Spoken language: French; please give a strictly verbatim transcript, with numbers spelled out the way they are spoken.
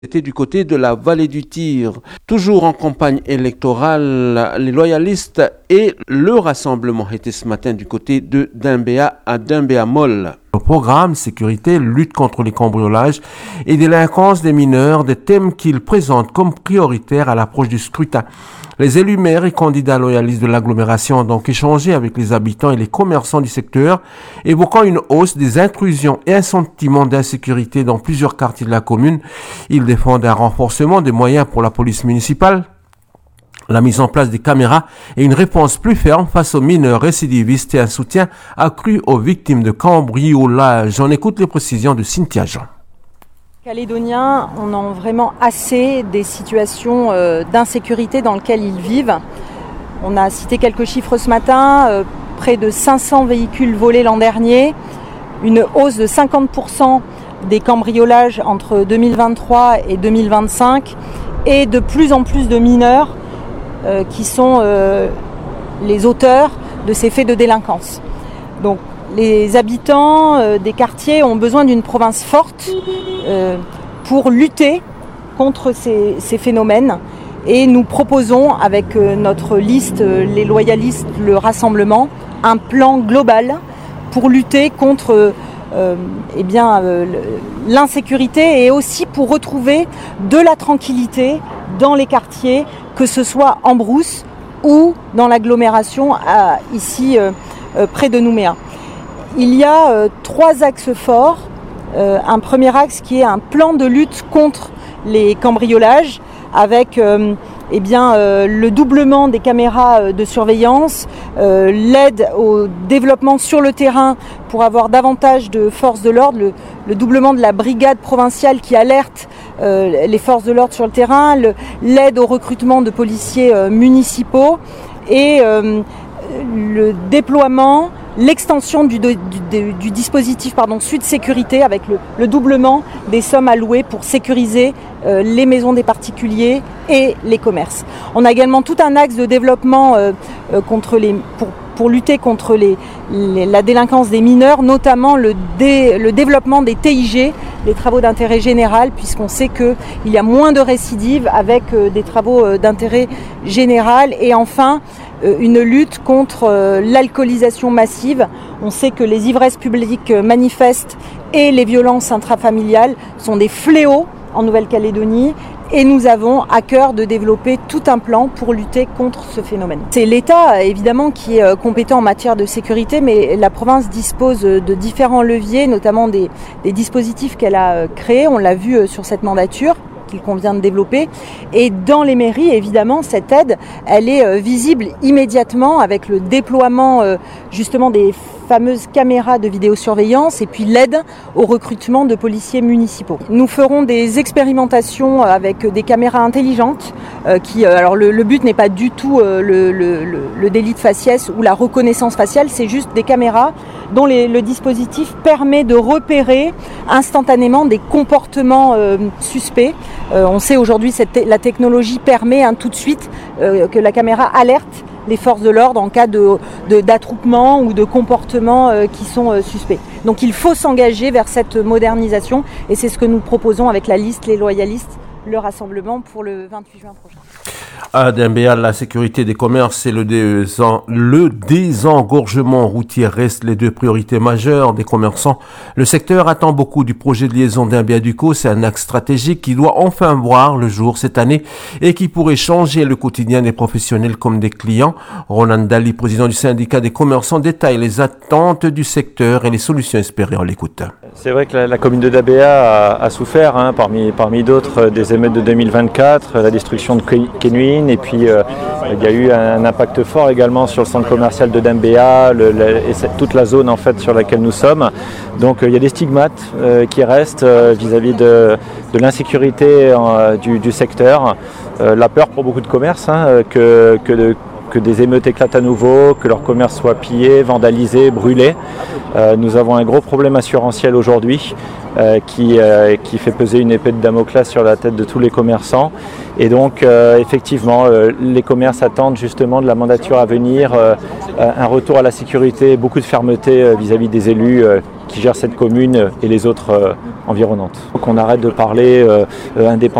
C'était du côté de la vallée du Tir. Toujours en campagne électorale, les loyalistes et le rassemblement étaient ce matin du côté de Dimbéa à Dimbéa-Molle. Le programme sécurité, lutte contre les cambriolages et délinquance des mineurs, des thèmes qu'ils présentent comme prioritaires à l'approche du scrutin. Les élus maires et candidats loyalistes de l'agglomération ont donc échangé avec les habitants et les commerçants du secteur, évoquant une hausse des intrusions et un sentiment d'insécurité dans plusieurs quartiers de la commune. Ils défendent un renforcement des moyens pour la police municipale, la mise en place des caméras et une réponse plus ferme face aux mineurs récidivistes et un soutien accru aux victimes de cambriolage. On écoute les précisions de Cynthia Jean. Calédoniens, on en a vraiment assez des situations euh, d'insécurité dans lesquelles ils vivent. On a cité quelques chiffres ce matin, euh, près de cinq cents véhicules volés l'an dernier, une hausse de cinquante pour cent des cambriolages entre deux mille vingt-trois et deux mille vingt-cinq et de plus en plus de mineurs euh, qui sont euh, les auteurs de ces faits de délinquance. Donc, les habitants euh, des quartiers ont besoin d'une province forte euh, pour lutter contre ces, ces phénomènes. Et nous proposons avec euh, notre liste, euh, les loyalistes, le rassemblement, un plan global pour lutter contre euh, eh bien, euh, l'insécurité et aussi pour retrouver de la tranquillité dans les quartiers, que ce soit en Brousse ou dans l'agglomération à, ici euh, euh, près de Nouméa. Il y a euh, trois axes forts. Euh, un premier axe qui est un plan de lutte contre les cambriolages avec euh, eh bien, euh, le doublement des caméras de surveillance, euh, l'aide au développement sur le terrain pour avoir davantage de forces de l'ordre, le, le doublement de la brigade provinciale qui alerte euh, les forces de l'ordre sur le terrain, le, l'aide au recrutement de policiers euh, municipaux et euh, le déploiement, l'extension du, du, du, du dispositif pardon, Sud Sécurité avec le, le doublement des sommes allouées pour sécuriser euh, les maisons des particuliers et les commerces. On a également tout un axe de développement euh, euh, contre les, pour, pour lutter contre les, les, la délinquance des mineurs, notamment le, dé, le développement des T I G, les travaux d'intérêt général, puisqu'on sait qu'il y a moins de récidives avec euh, des travaux euh, d'intérêt général. Et enfin, euh, une lutte contre euh, l'alcoolisation massive. On sait que les ivresses publiques manifestes et les violences intrafamiliales sont des fléaux en Nouvelle-Calédonie et nous avons à cœur de développer tout un plan pour lutter contre ce phénomène. C'est l'État évidemment qui est compétent en matière de sécurité, mais la province dispose de différents leviers, notamment des, des dispositifs qu'elle a créés, on l'a vu sur cette mandature qu'il convient de développer. Et dans les mairies, évidemment, cette aide, elle est visible immédiatement avec le déploiement justement des fameuses caméras de vidéosurveillance et puis l'aide au recrutement de policiers municipaux. Nous ferons des expérimentations avec des caméras intelligentes euh, qui, euh, alors le, le but n'est pas du tout euh, le, le, le délit de faciès ou la reconnaissance faciale, c'est juste des caméras dont les, le dispositif permet de repérer instantanément des comportements euh, suspects. Euh, on sait aujourd'hui que la technologie permet hein, tout de suite euh, que la caméra alerte les forces de l'ordre en cas de, de, d'attroupement ou de comportements euh, qui sont euh, suspects. Donc il faut s'engager vers cette modernisation et c'est ce que nous proposons avec la liste Les Loyalistes, le rassemblement pour le vingt-huit juin prochain. À Dimbéa, la sécurité des commerces et le, désen... le désengorgement routier restent les deux priorités majeures des commerçants. Le secteur attend beaucoup du projet de liaison Dimbéa-Ducos. C'est un axe stratégique qui doit enfin voir le jour cette année et qui pourrait changer le quotidien des professionnels comme des clients. Ronan Dali, président du syndicat des commerçants, détaille les attentes du secteur et les solutions espérées. On l'écoute. C'est vrai que la, la commune de Dimbéa a, a souffert, hein, parmi, parmi d'autres, des émeutes de deux mille vingt-quatre, la destruction de Kenwin, et puis euh, il y a eu un impact fort également sur le centre commercial de Dimbéa le, le, et toute la zone en fait sur laquelle nous sommes. Donc euh, il y a des stigmates euh, qui restent euh, vis-à-vis de, de l'insécurité euh, du, du secteur, euh, la peur pour beaucoup de commerces hein, que, que de que des émeutes éclatent à nouveau, que leur commerce soit pillé, vandalisé, brûlé. Euh, nous avons un gros problème assurantiel aujourd'hui euh, qui, euh, qui fait peser une épée de Damoclès sur la tête de tous les commerçants. Et donc, euh, effectivement, euh, les commerces attendent justement de la mandature à venir euh, un retour à la sécurité, beaucoup de fermeté euh, vis-à-vis des élus euh, qui gèrent cette commune et les autres, euh, environnantes. Donc on arrête de parler euh, indépendance.